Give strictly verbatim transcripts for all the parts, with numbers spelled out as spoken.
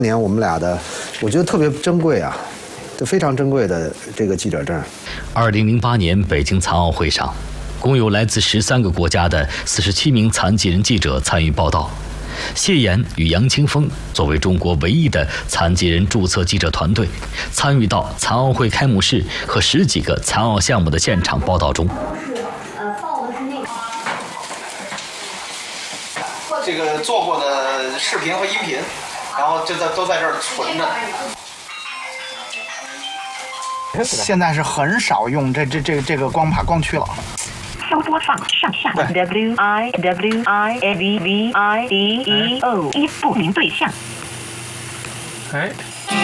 年我们俩的，我觉得特别珍贵啊，这非常珍贵的这个记者证。 二零零八年北京残奥会上，共有来自十三个国家的四十七名残疾人记者参与报道。谢岩与杨清风作为中国唯一的残疾人注册记者团队，参与到残奥会开幕式和十几个残奥项目的现场报道中。 这个做过的视频和音频，然后就在都在这儿存着。现在是很少用这这这个这个光爬光驱了。 消波放上下 W I W I A V V I D E O 一不明对象。 哎。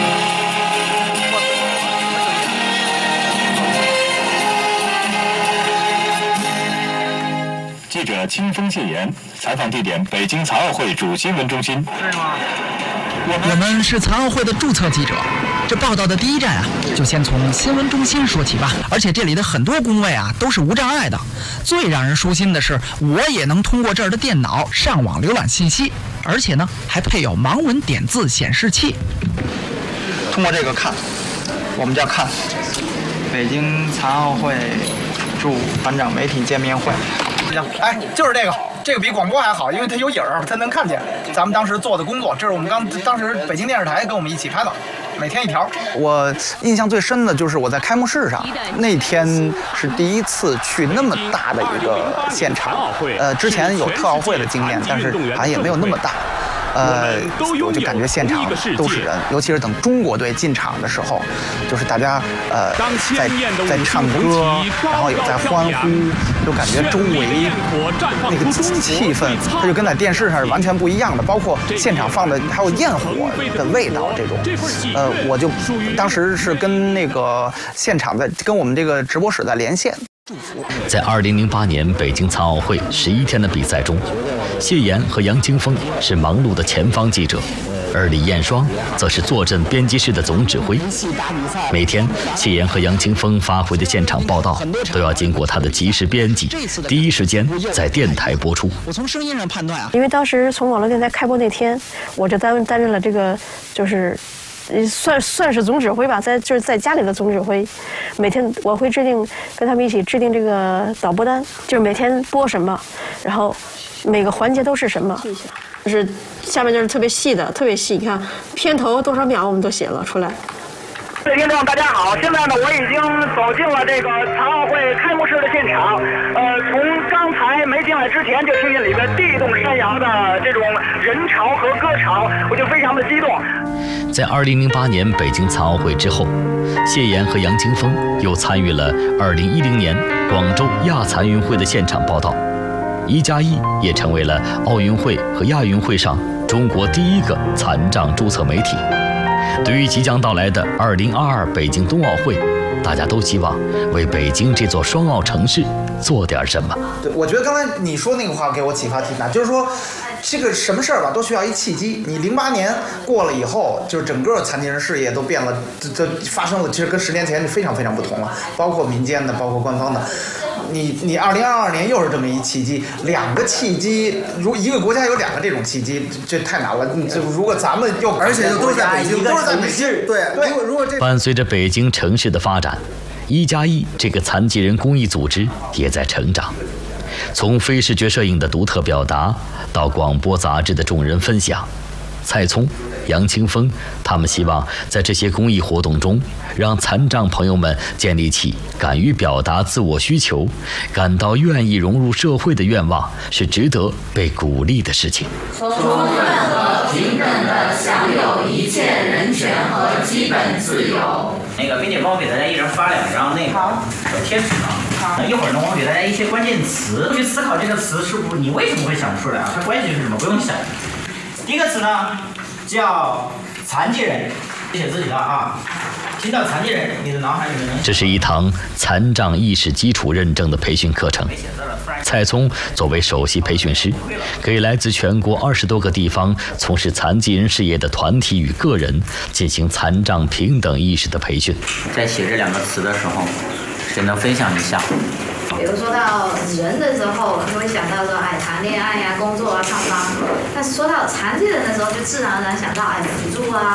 记者清风谢岩，采访地点北京残奥会主新闻中心。 对吗？ 我们是残奥会的注册记者，这报道的第一站啊，就先从新闻中心说起吧。而且这里的很多工位啊都是无障碍的，最让人舒心的是，我也能通过这儿的电脑上网浏览信息，而且呢还配有盲文点字显示器。 通过这个看，我们叫看北京残奥会驻团长媒体见面会。哎，就是这个，这个比广播还好，因为它有影儿，它能看见咱们当时做的工作。这是我们刚当时北京电视台跟我们一起拍的，每天一条。我印象最深的就是我在开幕式上，那天是第一次去那么大的一个现场。呃，之前有特奥会的经验，但是好像也没有那么大。呃，我就感觉现场都是人，尤其是等中国队进场的时候，就是大家呃在在唱歌，然后有在欢呼，就感觉周围那个气氛，它就跟在电视上是完全不一样的。包括现场放的还有焰火的味道，这种，呃，我就当时是跟那个现场在跟我们这个直播室在连线。 在二零零八年北京残奥会十一天的比赛中，谢岩和杨清风是忙碌的前方记者，而李艳双则是坐镇编辑室的总指挥。每天，谢岩和杨清风发回的现场报道都要经过他的及时编辑，第一时间在电台播出。 我从声音上判断啊， 因为当时从网络电台开播那天，我就担担任了这个就是。算算是总指挥吧，在就是在家里的总指挥，每天我会制定跟他们一起制定这个导播单，就是每天播什么，然后每个环节都是什么，就是下面就是特别细的，特别细。你看片头多少秒我们都写了出来。 各位听众，大家好！现在呢，我已经走进了这个残奥会开幕式的现场。呃，从刚才没进来之前，就听见里边地动山摇的这种人潮和歌潮，我就非常的激动。 在二零零八年北京残奥会之后，谢岩和杨清风又参与了二零一零年广州亚残运会的现场报道。一加一也成为了奥运会和亚运会上中国第一个残障注册媒体。对于即将到来的二零二二北京冬奥会，大家都希望为北京这座双奥城市做点什么。 对，我觉得刚才你说那个话给我启发挺大，就是说，这个什么事儿吧，都需要一契机。你零八年过了以后，就是整个残疾人事业都变了，这这发生了，其实跟十年前就非常非常不同了，包括民间的，包括官方的。你你二零二二年又是这么一契机，两个契机，如一个国家有两个这种契机，这太难了。这如果咱们又而且又都是在北京，都是在北京，对对。如果如果这伴随着北京城市的发展，一加一这个残疾人公益组织也在成长。从非视觉摄影的独特表达，到广播杂志的众人分享，蔡聪、杨清风他们希望在这些公益活动中，让残障朋友们建立起敢于表达自我需求、感到愿意融入社会的愿望，是值得被鼓励的事情。 充分和平等地享有一切人权和基本自由。 那个，并且帮我给大家一人发两张那个贴纸啊。好。一会儿呢，我给大家一些关键词，去思考这个词是不是你为什么会想出来啊？它关系是什么？不用想。第一个词呢叫残疾人，写自己的啊。听到残疾人，你的脑海里面能。 这是一堂残障意识基础认证的培训课程。蔡聪作为首席培训师，给来自全国二十多个地方从事残疾人事业的团体与个人进行残障平等意识的培训。 在写这两个词的时候，谁能分享一下？ 比如说到人的时候，就会想到说，哎，谈恋爱呀、工作啊、上班。但是说到残疾人的时候，就自然而然想到，哎，辅助啊。